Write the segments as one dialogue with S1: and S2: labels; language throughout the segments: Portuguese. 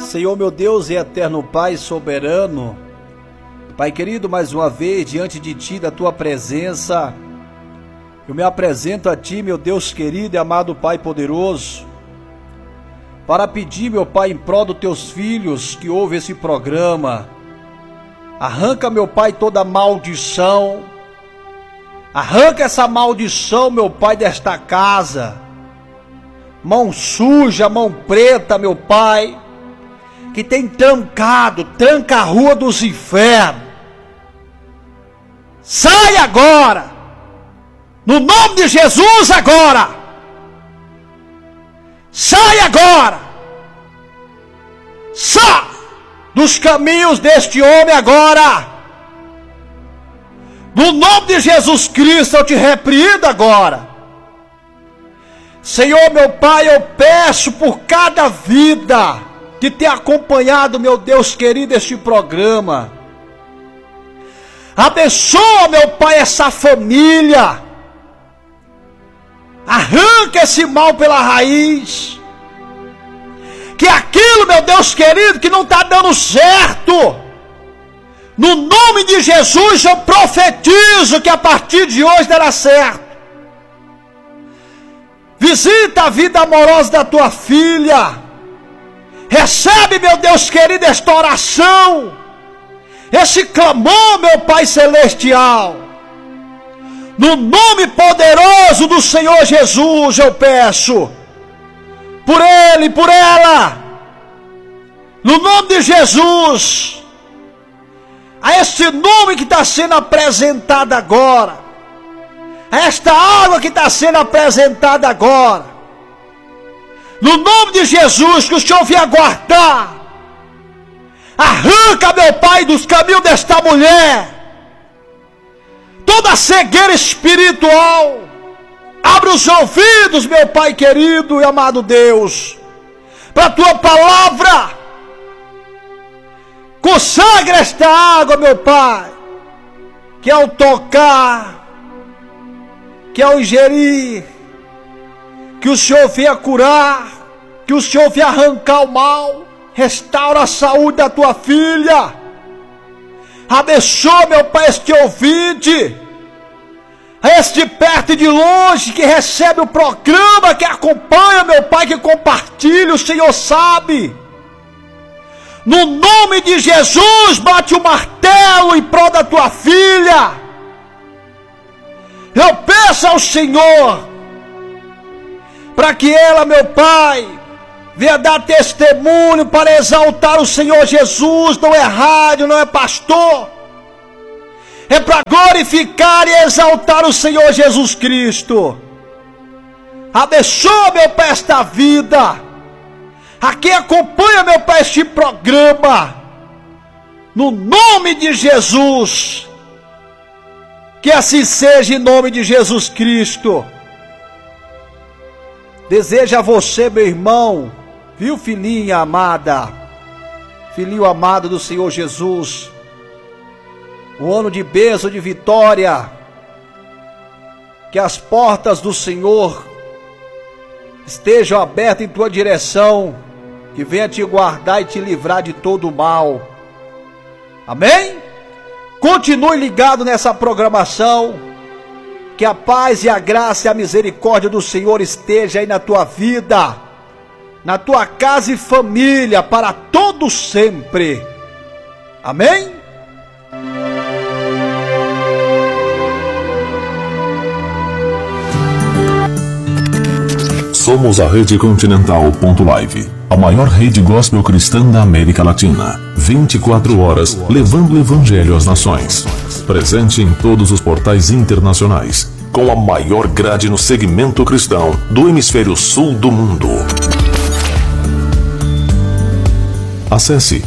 S1: Senhor, meu Deus e eterno Pai soberano, Pai querido, mais uma vez diante de Ti, da Tua presença, eu me apresento a Ti, meu Deus querido e amado Pai poderoso, para pedir, meu Pai, em prol dos Teus filhos que ouvem esse programa. Arranca, meu Pai, toda maldição, arranca essa maldição, meu Pai, desta casa, mão suja, mão preta, meu Pai, que tem tranca a rua dos infernos. Sai agora, no nome de Jesus agora. Sai agora. Sai dos caminhos deste homem agora. No nome de Jesus Cristo eu te repreendo agora. Senhor, meu Pai, eu peço por cada vida que tem acompanhado, meu Deus querido, este programa. Abençoa, meu Pai, essa família. Arranca esse mal pela raiz. Que aquilo, meu Deus querido, que não está dando certo, no nome de Jesus eu profetizo que a partir de hoje dará certo. Visita a vida amorosa da tua filha. Recebe, meu Deus querido, esta oração, esse clamor, meu Pai celestial. No nome poderoso do Senhor Jesus eu peço, por ele, por ela, no nome de Jesus, a este nome que está sendo apresentado agora, a esta água que está sendo apresentada agora, no nome de Jesus, que o Senhor venha guardar. Arranca, meu Pai, dos caminhos desta mulher toda cegueira espiritual. Abre os ouvidos, meu Pai querido e amado Deus, para a tua palavra. Consagra esta água, meu Pai, que ao tocar, que ao ingerir, que o Senhor venha curar, que o Senhor venha arrancar o mal. Restaura a saúde da tua filha. Abençoa, meu Pai, este ouvinte, este perto e de longe que recebe o programa, que acompanha, meu Pai, que compartilha, o Senhor sabe. No nome de Jesus, bate o martelo em prol da tua filha. Eu peço ao Senhor para que ela, meu Pai, venha dar testemunho para exaltar o Senhor Jesus. Não é rádio, não é pastor, é para glorificar e exaltar o Senhor Jesus Cristo. Abençoa, meu Pai, esta vida, a quem acompanha, meu Pai, este programa, no nome de Jesus. Que assim seja, em nome de Jesus Cristo. Desejo a você, meu irmão, viu, filhinha amada, filhinho amado do Senhor Jesus, um ano de bênção, de vitória. Que as portas do Senhor estejam abertas em tua direção, que venha te guardar e te livrar de todo o mal. Amém? Continue ligado nessa programação. Que a paz e a graça e a misericórdia do Senhor esteja aí na tua vida, na tua casa e família, para todo sempre. Amém?
S2: Somos a Rede Continental.live, a maior rede gospel cristã da América Latina. 24 horas levando o evangelho às nações. Presente em todos os portais internacionais, com a maior grade no segmento cristão do hemisfério sul do mundo. Acesse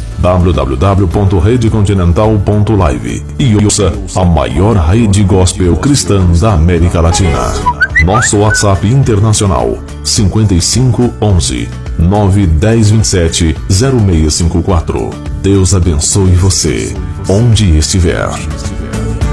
S2: www.redecontinental.live e ouça a maior rede gospel cristã da América Latina. Nosso WhatsApp internacional 5511 91027 0654. Deus abençoe você, onde estiver.